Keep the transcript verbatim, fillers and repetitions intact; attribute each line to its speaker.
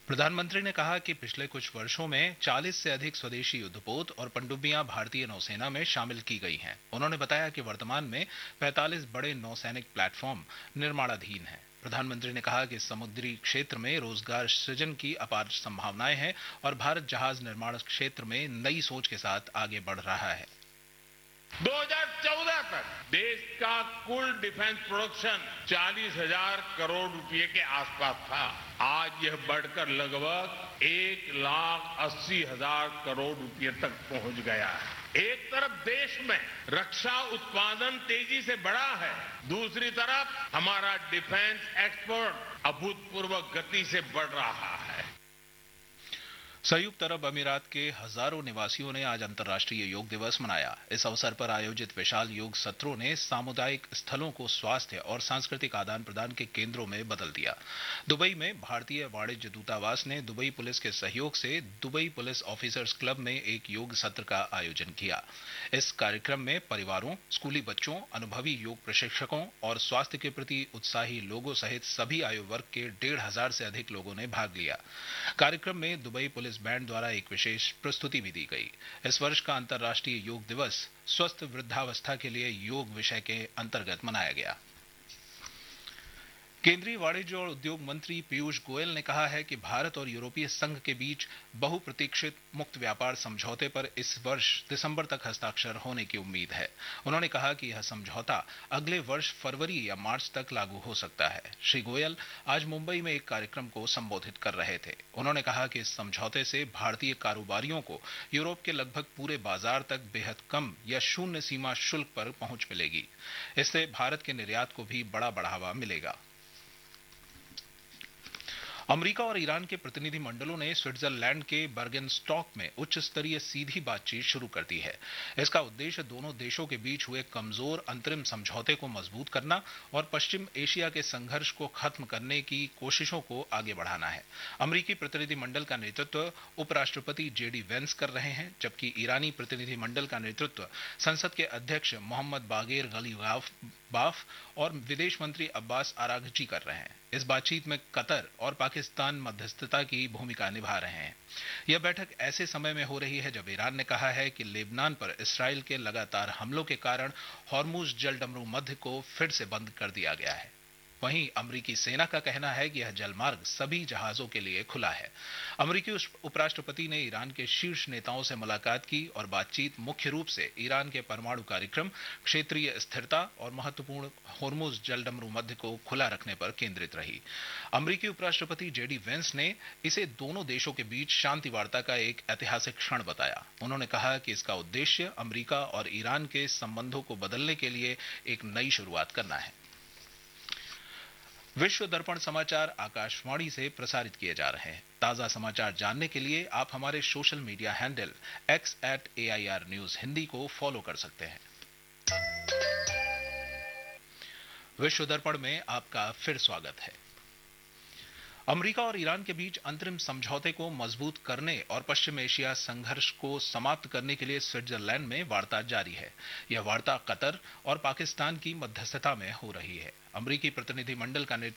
Speaker 1: प्रधानमंत्री ने कहा कि पिछले कुछ वर्षों में चालीस से अधिक स्वदेशी युद्धपोत और पनडुब्बियां भारतीय नौसेना में शामिल की गई हैं। उन्होंने बताया कि वर्तमान में पैंतालीस बड़े नौसैनिक प्लेटफॉर्म निर्माणाधीन हैं। प्रधानमंत्री ने कहा कि समुद्री क्षेत्र में रोजगार सृजन की अपार संभावनाएं हैं और भारत जहाज निर्माण क्षेत्र में नई सोच के साथ आगे बढ़ रहा है।
Speaker 2: दो हज़ार चौदह तक देश का कुल डिफेंस प्रोडक्शन चालीस हजार करोड़ रुपए के आसपास था। आज यह बढ़कर लगभग एक लाख अस्सी हजार करोड़ रुपए तक पहुंच गया है। एक तरफ देश में रक्षा उत्पादन तेजी से बढ़ा है, दूसरी तरफ हमारा डिफेंस एक्सपोर्ट अभूतपूर्व गति से बढ़ रहा है।
Speaker 1: संयुक्त अरब अमीरात के हजारों निवासियों ने आज अंतर्राष्ट्रीय योग दिवस मनाया। इस अवसर पर आयोजित विशाल योग सत्रों ने सामुदायिक स्थलों को स्वास्थ्य और सांस्कृतिक आदान प्रदान के केंद्रों में बदल दिया। दुबई में भारतीय वाणिज्य दूतावास ने दुबई पुलिस के सहयोग से दुबई पुलिस ऑफिसर्स क्लब में एक योग सत्र का आयोजन किया। इस कार्यक्रम में परिवारों, स्कूली बच्चों, अनुभवी योग प्रशिक्षकों और स्वास्थ्य के प्रति उत्साही लोगों सहित सभी आयु वर्ग के डेढ़ हजार से अधिक लोगों ने भाग लिया। कार्यक्रम में दुबई पुलिस बैंड द्वारा एक विशेष प्रस्तुति भी दी गई। इस वर्ष का अंतर्राष्ट्रीय योग दिवस स्वस्थ वृद्धावस्था के लिए योग विषय के अंतर्गत मनाया गया। केंद्रीय वाणिज्य और उद्योग मंत्री पीयूष गोयल ने कहा है कि भारत और यूरोपीय संघ के बीच बहुप्रतीक्षित मुक्त व्यापार समझौते पर इस वर्ष दिसंबर तक हस्ताक्षर होने की उम्मीद है। उन्होंने कहा कि यह समझौता अगले वर्ष फरवरी या मार्च तक लागू हो सकता है। श्री गोयल आज मुंबई में एक कार्यक्रम को संबोधित कर रहे थे। उन्होंने कहा कि इस समझौते से भारतीय कारोबारियों को यूरोप के लगभग पूरे बाजार तक बेहद कम या शून्य सीमा शुल्क पर पहुंच मिलेगी। इससे भारत के निर्यात को भी बड़ा बढ़ावा मिलेगा। अमेरिका और ईरान के प्रतिनिधि मंडलों ने स्विट्जरलैंड के बर्गेनस्टॉक में उच्च स्तरीय सीधी बातचीत शुरू कर दी है। इसका उद्देश्य दोनों देशों के बीच हुए कमजोर अंतरिम समझौते को मजबूत करना और पश्चिम एशिया के संघर्ष को खत्म करने की कोशिशों को आगे बढ़ाना है। अमेरिकी प्रतिनिधि मंडल का नेतृत्व उपराष्ट्रपति जेडी वेंस कर रहे हैं, जबकि ईरानी प्रतिनिधि मंडल का नेतृत्व संसद के अध्यक्ष मोहम्मद बागेर गलीबाफ और विदेश मंत्री अब्बास आराघची कर रहे हैं। इस बातचीत में कतर और पाकिस्तान मध्यस्थता की भूमिका निभा रहे हैं। यह बैठक ऐसे समय में हो रही है जब ईरान ने कहा है कि लेबनान पर इसराइल के लगातार हमलों के कारण हॉर्मुज जलडमरू मध्य को फिर से बंद कर दिया गया है। वहीं अमेरिकी सेना का कहना है कि यह जलमार्ग सभी जहाजों के लिए खुला है। अमेरिकी उपराष्ट्रपति ने ईरान के शीर्ष नेताओं से मुलाकात की और बातचीत मुख्य रूप से ईरान के परमाणु कार्यक्रम, क्षेत्रीय स्थिरता और महत्वपूर्ण हॉर्मुज जलडमरू मध्य को खुला रखने पर केंद्रित रही। अमेरिकी उपराष्ट्रपति जेडी वेंस ने इसे दोनों देशों के बीच शांति वार्ता का एक ऐतिहासिक क्षण बताया। उन्होंने कहा कि इसका उद्देश्य अमेरिका और ईरान के संबंधों को बदलने के लिए एक नई शुरुआत करना है। विश्व दर्पण समाचार आकाशवाणी से प्रसारित किए जा रहे हैं। ताजा समाचार जानने के लिए आप हमारे social media handle x eight A I R news Hindi को फॉलो कर सकते हैं। विश्व दर्पण में आपका फिर स्वागत है। अमेरिका और ईरान के बीच अंतरिम समझौते को मजबूत करने और पश्चिम एशिया संघर्ष को समाप्त करने के लिए स्विट्जरलैंड में वार्ता जारी है। यह वार्ता कतर और पाकिस्तान की मध्यस्थता में हो रही है। अमेरिकी प्रतिनिधि मंडल का